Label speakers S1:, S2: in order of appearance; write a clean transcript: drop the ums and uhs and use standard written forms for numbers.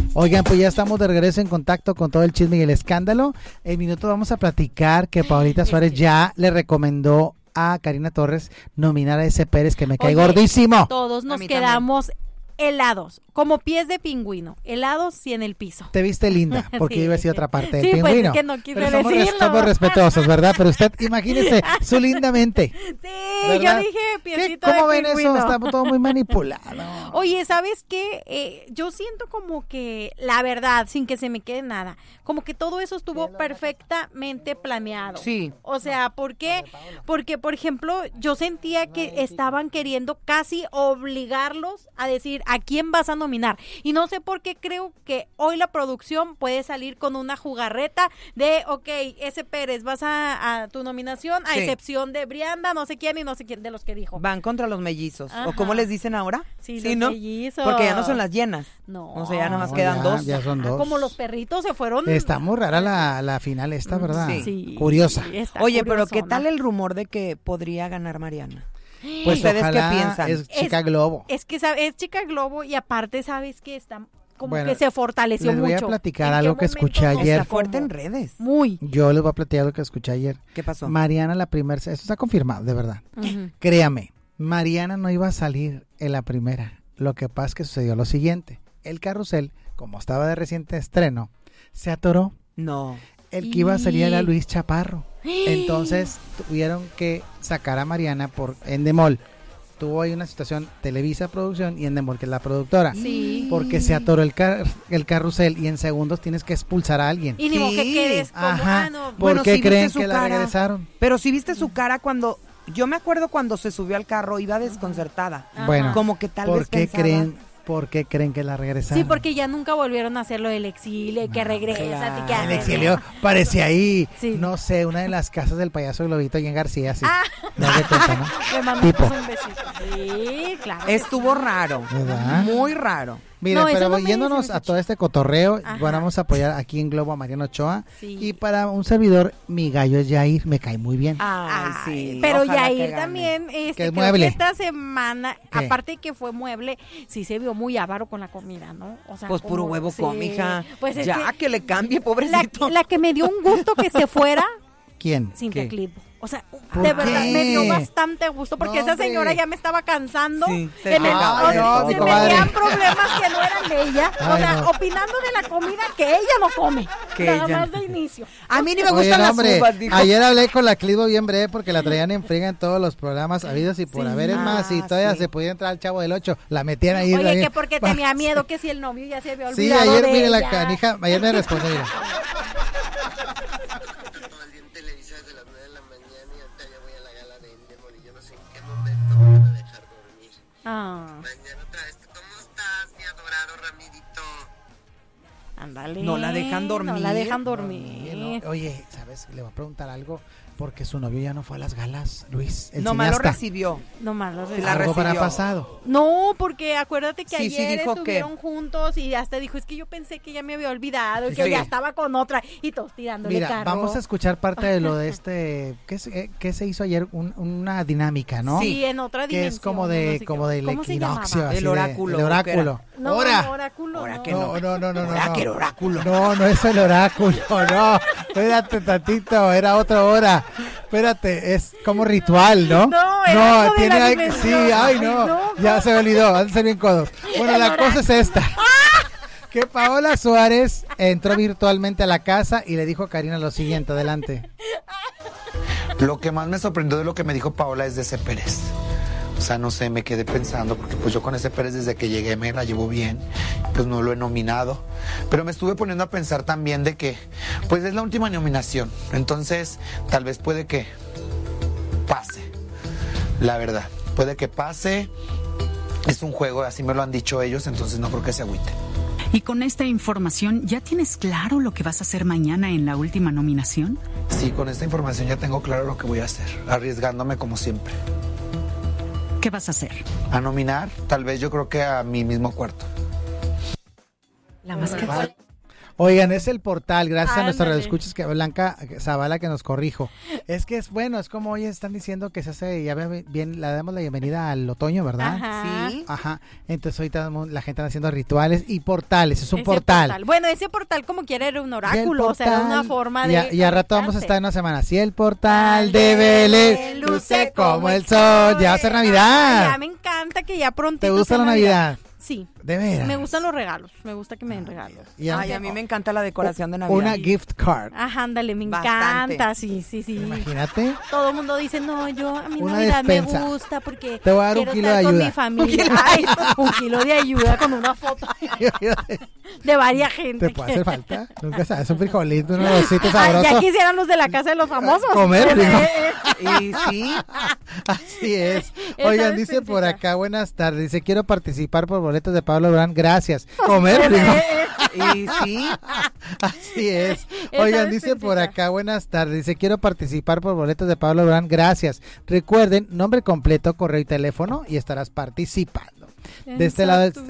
S1: Oigan, pues ya estamos de regreso en contacto con todo el chisme y el escándalo. En minuto vamos a platicar que Paulita Suárez ya le recomendó a Karina Torres nominar a ese Pérez que me cae gordísimo.
S2: Todos nos quedamos helados, como pies de pingüino, helados y en el piso.
S1: Te viste linda, porque
S2: sí,
S1: iba a decir otra parte del
S2: sí,
S1: pingüino.
S2: pues es que no quise
S1: pero
S2: decirlo.
S1: somos respetuosos, ¿verdad? Pero usted, imagínese, su linda mente.
S2: Sí,
S1: ¿verdad?
S2: yo dije piecito
S1: ¿Cómo
S2: de
S1: ven
S2: pingüino?
S1: eso? Está todo muy manipulado.
S2: Oye, ¿sabes qué? Yo siento como que, la verdad, sin que se me quede nada, como que todo eso estuvo perfectamente planeado.
S3: Sí.
S2: O sea, ¿por qué? Porque, por ejemplo, yo sentía que estaban queriendo casi obligarlos a decir a quién vas a nominar. Y no sé por qué creo que hoy la producción puede salir con una jugarreta de, ok, ese Pérez, vas a tu nominación, a excepción de Brianda, no sé quién y no sé quién de los que dijo.
S3: Van contra los mellizos.
S2: Ajá.
S3: ¿O cómo les dicen ahora?
S2: Sí, los
S3: ¿no?
S2: mellizos.
S3: Porque ya no son las llenas.
S2: No.
S3: O sea, ya nada más quedan dos.
S1: Ya son dos.
S2: Como los perritos se fueron.
S1: Está muy rara la final esta, ¿verdad?
S2: Sí.
S1: Curiosa.
S2: Está
S3: Oye, pero ¿qué
S2: curiosona.
S3: tal el rumor de que podría ganar Mariana?
S1: Pues
S3: ¿Ustedes
S1: ojalá
S3: qué piensan?
S1: es chica globo.
S2: Es que es chica globo y aparte sabes que está como
S1: Bueno,
S2: que se fortaleció
S1: les voy
S2: mucho.
S1: a platicar
S2: ¿En qué
S1: algo que
S2: momento
S1: escuché
S2: no?
S1: ayer.
S3: Está fuerte en redes.
S2: Muy.
S1: Yo les voy a platicar lo que escuché ayer.
S3: ¿Qué pasó?
S1: Mariana la primera, esto está confirmado, de verdad.
S2: Ujú.
S1: Créame, Mariana no iba a salir en la primera. Lo que pasa es que sucedió lo siguiente. El carrusel, como estaba de reciente estreno, se atoró.
S3: No.
S1: El que iba a salir era Luis Chaparro. Entonces tuvieron que sacar a Mariana por Endemol. Tuvo ahí una situación, Televisa Producción y Endemol, que es la productora.
S2: Sí.
S1: Porque se atoró el carrusel y en segundos tienes que expulsar a alguien.
S2: Y ni modo que
S3: Sí.
S2: quedes como,
S1: Ajá.
S2: no.
S1: ¿Por
S3: Bueno,
S1: qué
S3: sí viste
S1: creen
S3: su
S1: que la
S3: cara.
S1: regresaron?
S3: Pero si viste su cara cuando... Yo me acuerdo cuando se subió al carro, iba desconcertada.
S2: Ajá.
S1: Bueno,
S3: Como que tal
S1: ¿por
S3: vez
S1: qué
S3: pensaba...
S1: ¿Por qué creen que la regresaron?
S2: Sí, porque ya nunca volvieron a hacer lo del exilio y que regresa y que
S1: El
S2: haces.
S1: exilio parecía ahí,
S2: Sí.
S1: no sé, una de las casas del payaso Globito y en García, sí.
S2: Ah.
S1: No se cuenta, ¿no?
S2: Le mandamos
S1: Tipo.
S2: un besito. Sí, claro. que
S3: Estuvo
S2: sí.
S3: raro.
S1: ¿Verdad?
S3: Muy raro.
S1: Mira,
S2: No, eso
S1: pero
S2: no me-
S1: yéndonos
S2: se me
S1: a todo este cotorreo,
S2: Ajá.
S1: bueno, vamos a apoyar aquí en Globo a Mariano Ochoa.
S2: Sí.
S1: Y para un servidor, mi gallo es Yair, me cae muy bien.
S3: Ay, sí.
S2: Pero
S3: ojalá que
S2: Yair
S3: gane.
S2: también,
S1: Que es
S2: creo
S1: mueble.
S2: que esta semana,
S1: ¿Qué?
S2: aparte de que fue mueble, sí se vio muy avaro con la comida, ¿no? O sea,
S3: Pues puro
S2: como-
S3: huevo
S2: sí.
S3: come, hija.
S2: Pues es
S3: ya, que le cambie,
S2: la,
S3: pobrecito.
S2: la que me dio un gusto que se fuera,
S1: ¿Quién?
S2: Cintia
S3: ¿Qué?
S2: Clip. O sea,
S1: ¿Por
S2: de verdad
S1: qué?
S2: me dio bastante gusto porque
S1: No,
S2: esa señora
S1: hombre.
S2: ya me estaba cansando.
S3: Sí, se
S2: que me,
S3: acabó.
S1: Ay, no, mi
S2: se
S1: comadre.
S2: metían problemas que no eran de ella. O
S1: Ay,
S2: sea,
S1: no.
S2: opinando de la comida que ella no come.
S3: Que
S2: nada
S3: ella
S2: más
S3: no.
S2: de inicio.
S3: A mí ni me
S1: Oye,
S3: gustan
S1: no,
S3: las
S1: hombre,
S3: uvas, dijo.
S1: ayer hablé con la Clivo bien breve porque la traían en friga en todos los programas habidos y por
S2: Sí.
S1: haber. Es más, si todavía
S3: sí.
S1: se podía entrar al Chavo del 8, la metían ahí.
S2: Oye,
S1: también.
S2: que porque tenía miedo que si el novio ya se había
S1: Sí,
S2: olvidado
S1: ayer,
S2: de
S1: mire la
S2: ella.
S1: canija, ayer me respondió, mira.
S4: Todo el día en Televisa desde las 9 de la mañana y ahorita ya voy a la gala de Endemol y yo no sé en qué momento me van a dejar dormir.
S2: Ah,
S4: Mañana otra vez, ¿cómo estás, mi adorado Ramidito?
S2: ándale.
S3: No la dejan dormir.
S2: No la dejan
S1: Oye,
S2: dormir.
S1: no, oye, ¿sabes? Le voy a preguntar algo porque su novio ya no fue a las galas, Luis, el
S3: Nomás lo
S1: cineasta.
S3: recibió.
S2: No más lo
S3: Sí,
S2: de-
S3: la
S1: Algo para
S3: recibió.
S1: pasado.
S2: No, porque acuérdate que
S3: Sí, sí,
S2: ayer
S3: dijo
S2: estuvieron juntos y hasta dijo, es que yo pensé que ya me había olvidado y que
S3: Sí.
S2: ya estaba con otra y todos tirándole
S1: Mira,
S2: carro.
S1: vamos a escuchar parte de lo de este, ¿qué se hizo ayer? Una dinámica, ¿no?
S2: Sí, en otra
S1: Que
S2: dimensión.
S1: es como
S2: no
S1: de
S2: sé
S1: como
S2: qué.
S1: del
S2: ¿Cómo se
S1: equinoccio,
S2: llamaba?
S1: así
S3: El
S1: de-
S3: oráculo,
S1: el
S3: ¿o qué
S1: oráculo.
S2: No,
S1: ¡Hora!
S2: oráculo,
S3: Ahora
S2: no.
S3: que
S1: No, no, no, no,
S3: Ahora
S1: no.
S3: que el oráculo.
S1: No, no es el oráculo, no. Espérate tantito, era otra hora. Espérate, es como ritual, ¿no?
S2: No, era algo de la
S1: sí,
S2: dimensión.
S1: ay no,
S2: Ay, no,
S1: ya se me olvidó, han de ser bien codos. Bueno, la cosa es esta. Que Paola Suárez entró virtualmente a la casa y le dijo a Karina lo siguiente, adelante.
S5: Lo que más me sorprendió de lo que me dijo Paola es de ese Pérez. O sea, no sé, me quedé pensando, porque pues yo con ese Pérez desde que llegué me la llevo bien, pues no lo he nominado. Pero me estuve poniendo a pensar también de que, pues es la última nominación, entonces tal vez puede que pase, la verdad. Puede que pase, es un juego, así me lo han dicho ellos, entonces no creo que se agüite.
S6: Y con esta información, ¿ya tienes claro lo que vas a hacer mañana en la última nominación?
S5: Sí, con esta información ya tengo claro lo que voy a hacer, arriesgándome como siempre.
S6: ¿Qué vas a hacer?
S5: A nominar, tal vez yo creo que a mi mismo cuarto.
S2: La más que
S1: Oigan, es el portal, gracias a nuestros
S2: Ándale.
S1: radioescuchas, que Blanca Zavala que nos corrijo. Es que es bueno, es como hoy están diciendo que se hace, ya bien, le damos la bienvenida al otoño, ¿verdad?
S2: Ajá.
S3: Sí.
S1: Ajá, entonces ahorita la gente está haciendo rituales y portales, es un
S2: Ese
S1: portal.
S2: Bueno, ese portal como quiera era un
S1: Y el
S2: oráculo, o sea, era una
S1: portal,
S2: forma
S1: y a rato vamos a
S2: conectarse.
S1: estar en una semana. Si el portal de Belén luce como el sol, ya va a ser
S2: Ay,
S1: Navidad.
S2: ya me encanta que ya pronto.
S1: ¿Te gusta la Navidad?
S2: Sí.
S1: De veras.
S2: Me gustan los regalos. Me gusta que me den regalos.
S1: Y
S3: Ay, a mí me encanta la decoración de Navidad.
S1: una gift card.
S2: Ajá, ándale, me
S3: Bastante.
S2: encanta. Sí, sí, sí.
S1: Imagínate.
S2: Todo el mundo dice, no, yo a mí
S1: Una
S2: Navidad
S1: despensa.
S2: me gusta porque
S1: Te voy a dar un
S2: quiero
S1: kilo
S2: estar
S1: de
S2: con
S1: ayuda.
S2: mi familia. Ay, un kilo de ayuda con una foto de varias gente.
S1: ¿Te puede hacer falta? Nunca sabes, un frijolito, unos arrocitos
S2: Ay, ya
S1: sabrosos.
S2: quisieran los de la casa de los famosos.
S1: Comer, digo.
S3: Y sí,
S1: Así es.
S2: Esa
S1: Oigan, dice por
S2: despensita.
S1: acá, buenas tardes. Dice, quiero participar por boletos de Pablo Durán. Gracias. Comer, digo.
S3: y sí.
S1: Así es.
S2: Esa
S1: Oigan, dice por
S2: despensita.
S1: acá, buenas tardes. Dice, quiero participar por boletos de Pablo Durán. Gracias. Recuerden, nombre completo, correo y teléfono y estarás participando. De este lado